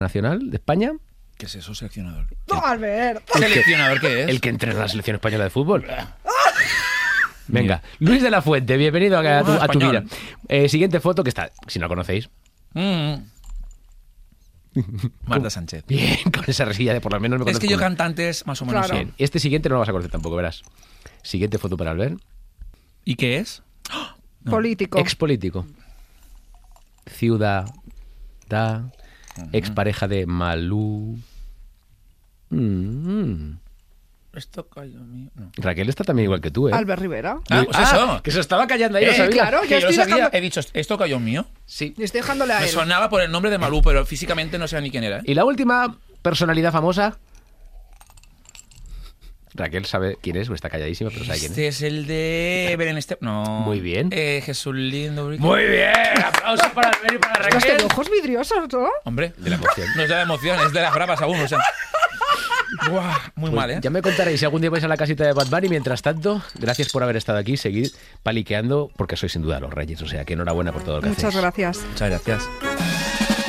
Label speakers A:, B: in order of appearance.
A: nacional de España.
B: ¿Qué es eso, seleccionador?
C: No, Albert.
B: ¿Seleccionador qué es?
A: El que entrena la selección española de fútbol. Venga, Luis de la Fuente, bienvenido a tu vida. Siguiente foto que está, si no la conocéis.
B: Marta Sánchez.
A: Bien, con esa resilla de por lo menos me
B: Es
A: conozco.
B: que yo cantantes más o menos.
C: Claro.
A: Bien, este siguiente no lo vas a conocer tampoco, verás. Siguiente foto para Albert.
B: ¿Y qué es? No.
C: Político.
A: Expolítico. Ciudad. Expareja de Malú.
B: Esto cayó mío. No.
A: Raquel está también igual que tú, ¿eh?
C: Albert Rivera.
B: Ah, pues eso.
A: Que se estaba callando ahí, lo sabía.
C: claro.
B: Que
C: Yo
B: yo lo
C: estoy
B: sabía.
C: dejando-
B: He dicho, ¿esto cayó mío?
A: Sí.
C: Y estoy dejándole a
B: Me
C: él.
B: sonaba por el nombre de Malú, pero físicamente no sé ni quién era. ¿Eh?
A: Y la última personalidad famosa. Raquel sabe quién es, o está calladísima, pero sabe quién es.
B: Este es el de Belén Esteban. No.
A: Muy bien.
B: Jesús Lindo.
A: Muy bien, aplausos para Albert y para
C: Los
A: Raquel.
C: ojos vidriosos, ¿no?
B: Hombre,
A: De la emoción.
B: no es de la emoción, es de las bravas aún. O sea. Buah, muy mal, ¿eh?
A: Ya me contaréis si algún día vais a la casita de Bad Bunny. Mientras tanto, gracias por haber estado aquí. Seguid paliqueando porque sois sin duda los reyes. O sea que enhorabuena por todo lo que
C: Muchas
A: hacéis.
C: gracias.
B: Muchas gracias.